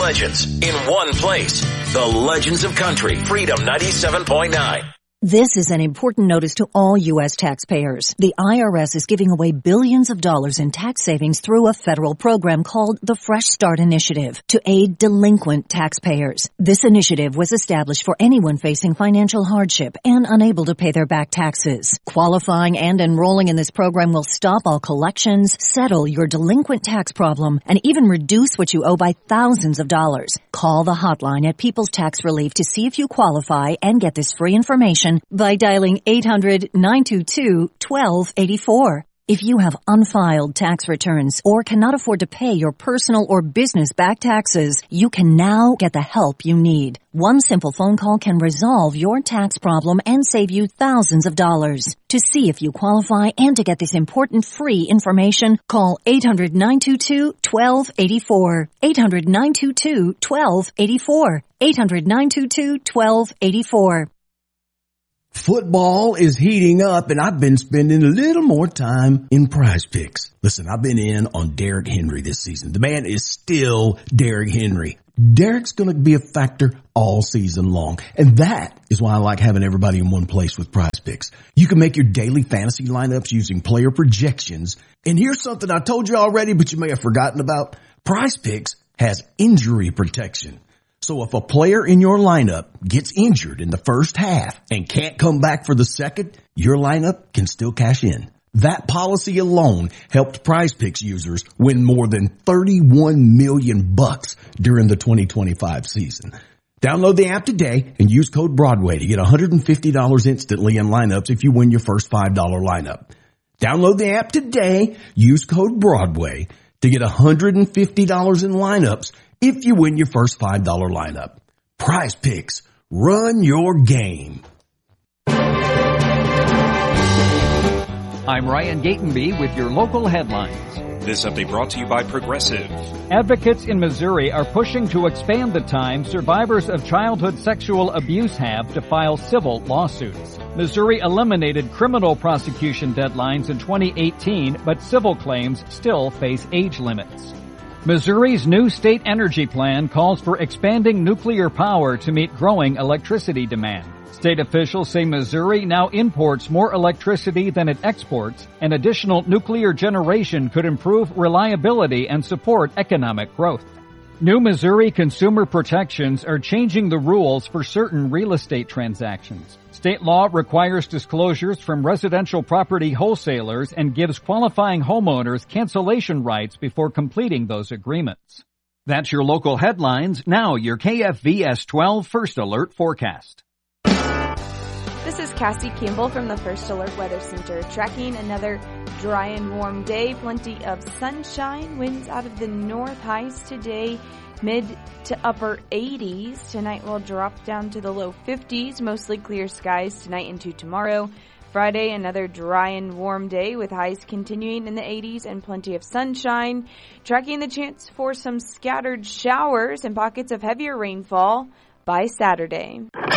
legends in one place. The Legends of Country, Freedom 97.9. This is an important notice to all U.S. taxpayers. The IRS is giving away billions of dollars in tax savings through a federal program called the Fresh Start Initiative to aid delinquent taxpayers. This initiative was established for anyone facing financial hardship and unable to pay their back taxes. Qualifying and enrolling in this program will stop all collections, settle your delinquent tax problem, and even reduce what you owe by thousands of dollars. Call the hotline at People's Tax Relief to see if you qualify and get this free information by dialing 800-922-1284. If you have unfiled tax returns or cannot afford to pay your personal or business back taxes, you can now get the help you need. One simple phone call can resolve your tax problem and save you thousands of dollars. To see if you qualify and to get this important free information, call 800-922-1284. 800-922-1284. 800-922-1284. Football is heating up, and I've been spending a little more time in Prize Picks. Listen, I've been in on Derrick Henry this season. The man is still Derrick Henry. Derrick's going to be a factor all season long, and that is why I like having everybody in one place with Prize Picks. You can make your daily fantasy lineups using player projections. And here's something I told you already, but you may have forgotten about. Prize Picks has injury protection. So if a player in your lineup gets injured in the first half and can't come back for the second, your lineup can still cash in. That policy alone helped Prize Picks users win more than $31 million during the 2025 season. Download the app today and use code Broadway to get $150 instantly in lineups if you win your first $5 lineup. Download the app today, use code Broadway to get $150 in lineups if you win your first $5 lineup. Prize Picks, run your game. I'm Ryan Gatenby with your local headlines. This update brought to you by Progressive. Advocates in Missouri are pushing to expand the time survivors of childhood sexual abuse have to file civil lawsuits. Missouri eliminated criminal prosecution deadlines in 2018, but civil claims still face age limits. Missouri's new state energy plan calls for expanding nuclear power to meet growing electricity demand. State officials say Missouri now imports more electricity than it exports, and additional nuclear generation could improve reliability and support economic growth. New Missouri consumer protections are changing the rules for certain real estate transactions. State law requires disclosures from residential property wholesalers and gives qualifying homeowners cancellation rights before completing those agreements. That's your local headlines. Now your KFVS 12 First Alert forecast. This is Cassie Campbell from the First Alert Weather Center, tracking another dry and warm day. Plenty of sunshine, winds out of the north, highs today mid to upper 80s. Tonight will drop down to the low 50s, mostly clear skies tonight into tomorrow. Friday, another dry and warm day with highs continuing in the 80s and plenty of sunshine. Tracking the chance for some scattered showers and pockets of heavier rainfall by Saturday.